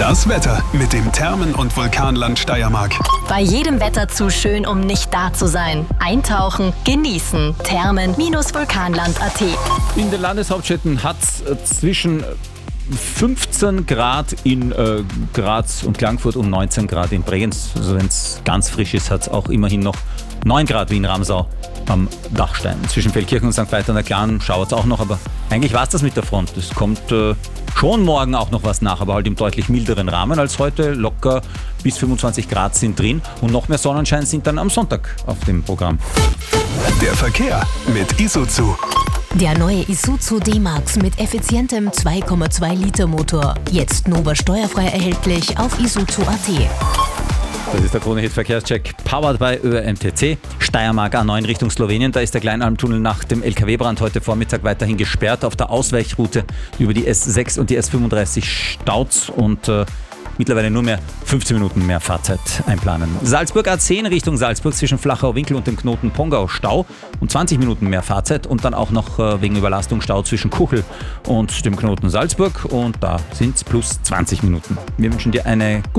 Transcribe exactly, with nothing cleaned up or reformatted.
Das Wetter mit dem Thermen- und Vulkanland Steiermark. Bei jedem Wetter zu schön, um nicht da zu sein. Eintauchen, genießen. Thermen Vulkanland Punkt a t. In den Landeshauptstädten hat es zwischen fünfzehn Grad in äh, Graz und Klagenfurt und neunzehn Grad in Bregenz. Also wenn es ganz frisch ist, hat es auch immerhin noch neun Grad wie in Ramsau am Dachstein. Zwischen Feldkirchen und Sankt Veit an der Glan schauert es auch noch, aber eigentlich war es das mit der Front. Es kommt äh, schon morgen auch noch was nach, aber halt im deutlich milderen Rahmen als heute. Locker bis fünfundzwanzig Grad sind drin und noch mehr Sonnenschein sind dann am Sonntag auf dem Programm. Der Verkehr mit Isuzu. Der neue Isuzu D-Max mit effizientem zwei Komma zwei Liter Motor. Jetzt Nova steuerfrei erhältlich auf isuzu Punkt a t. Das ist der Krone-Hit-Verkehrscheck, powered by Ö R M T C. Steiermark A neun Richtung Slowenien. Da ist der Kleinalmtunnel nach dem L K W-Brand heute Vormittag weiterhin gesperrt. Auf der Ausweichroute über die S sechs und die S fünfunddreißig staut's und äh, mittlerweile nur mehr fünfzehn Minuten mehr Fahrzeit einplanen. Salzburg A zehn Richtung Salzburg zwischen Flachau-Winkel und dem Knoten Pongau Stau und zwanzig Minuten mehr Fahrzeit und dann auch noch äh, wegen Überlastung Stau zwischen Kuchel und dem Knoten Salzburg und da sind es plus zwanzig Minuten. Wir wünschen dir eine gute